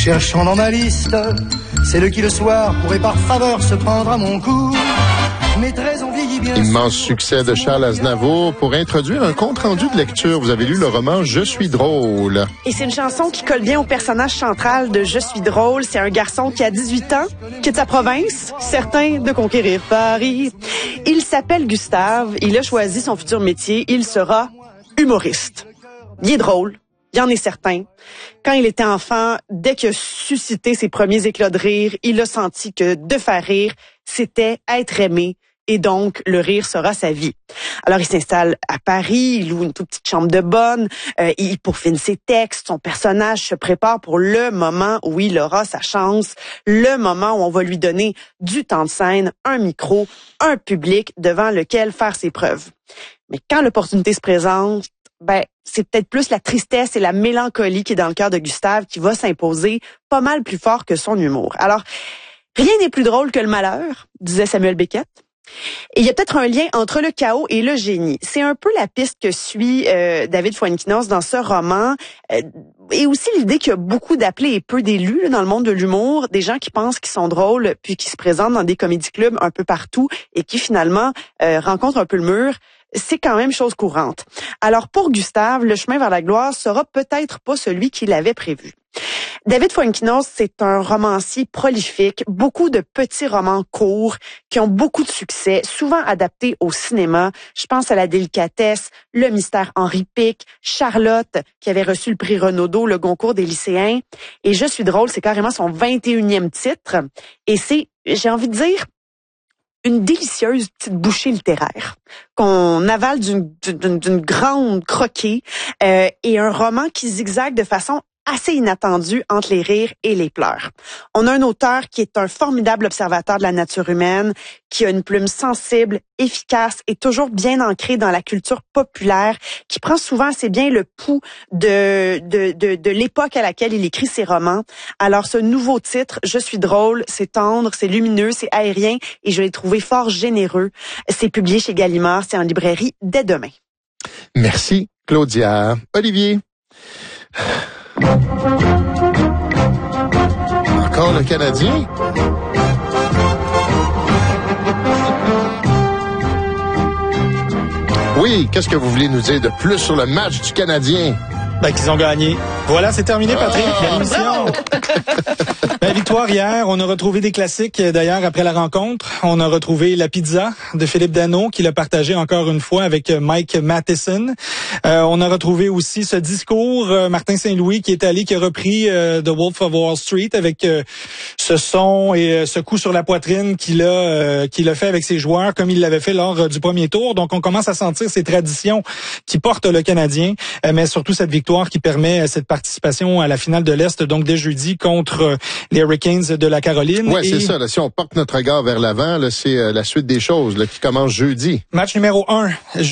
cherchant dans ma liste, c'est le qui le soir pourrait par faveur se prendre à mon cou. Mes traits ont vieilli bien. Immense succès de Charles Aznavour pour introduire un compte-rendu de lecture. Vous avez lu le roman « Je suis drôle ». Et c'est une chanson qui colle bien au personnage central de « Je suis drôle ». C'est un garçon qui a 18 ans, quitte sa province, certain de conquérir Paris. Il s'appelle Gustave, il a choisi son futur métier, il sera humoriste. Il est drôle. Il en est certain. Quand il était enfant, dès qu'il a suscité ses premiers éclats de rire, il a senti que de faire rire, c'était être aimé. Et donc, le rire sera sa vie. Alors, il s'installe à Paris, il loue une toute petite chambre de bonne, il peaufine ses textes, son personnage se prépare pour le moment où il aura sa chance, le moment où on va lui donner du temps de scène, un micro, un public devant lequel faire ses preuves. Mais quand l'opportunité se présente, c'est peut-être plus la tristesse et la mélancolie qui est dans le cœur de Gustave qui va s'imposer pas mal plus fort que son humour. Alors, rien n'est plus drôle que le malheur, disait Samuel Beckett. Et il y a peut-être un lien entre le chaos et le génie. C'est un peu la piste que suit David Fuenquinos dans ce roman. Et aussi l'idée qu'il y a beaucoup d'appelés et peu d'élus dans le monde de l'humour, des gens qui pensent qu'ils sont drôles, puis qui se présentent dans des comédie-clubs un peu partout et qui finalement rencontrent un peu le mur. C'est quand même chose courante. Alors pour Gustave, le chemin vers la gloire sera peut-être pas celui qu'il avait prévu. David Fuenquinos, c'est un romancier prolifique, beaucoup de petits romans courts qui ont beaucoup de succès, souvent adaptés au cinéma. Je pense à La délicatesse, Le mystère Henri Pic, Charlotte, qui avait reçu le prix Renaudot, le Goncourt des lycéens. Et Je suis drôle, c'est carrément son 21e titre. Et c'est, j'ai envie de dire, une délicieuse petite bouchée littéraire qu'on avale d'une grande croquée et un roman qui zigzague de façon assez inattendue entre les rires et les pleurs. On a un auteur qui est un formidable observateur de la nature humaine, qui a une plume sensible, efficace et toujours bien ancrée dans la culture populaire, qui prend souvent assez bien le pouls de l'époque à laquelle il écrit ses romans. Alors ce nouveau titre, Je suis drôle, c'est tendre, c'est lumineux, c'est aérien et je l'ai trouvé fort généreux. C'est publié chez Gallimard, c'est en librairie dès demain. Merci, Claudia. Olivier. Encore le Canadien? Oui, qu'est-ce que vous voulez nous dire de plus sur le match du Canadien? Qu'ils ont gagné. Voilà, c'est terminé, Patrick. L'émission. Victoire hier. On a retrouvé des classiques, d'ailleurs, après la rencontre. On a retrouvé la pizza de Philippe Danault, qui l'a partagé encore une fois avec Mike Matheson. On a retrouvé aussi ce discours, Martin Saint-Louis, qui a repris The Wolf of Wall Street avec ce son et ce coup sur la poitrine qu'il a fait avec ses joueurs, comme il l'avait fait lors du premier tour. Donc, on commence à sentir ces traditions qui portent le Canadien, mais surtout cette victoire qui permet cette participation à la finale de l'Est, donc dès jeudi, contre les Hurricanes de la Caroline. Ouais, c'est ça. Là, si on porte notre regard vers l'avant, là, c'est la suite des choses là, qui commence jeudi. Match numéro 1.